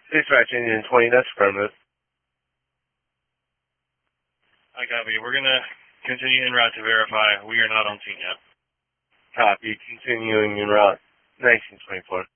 Dispatch Engine 20, that's affirmative. I copy. We're going to continue en route to verify. We are not on scene yet. Copy. Continuing en route. 1924.